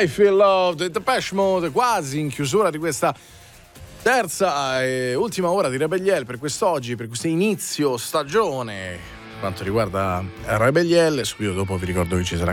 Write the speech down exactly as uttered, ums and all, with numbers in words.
I Feel Loved, Depeche Mode, quasi in chiusura di questa terza e ultima ora di Rebelliel per quest'oggi, per questo inizio stagione. Per quanto riguarda Rebelliel, subito dopo vi ricordo che ci sarà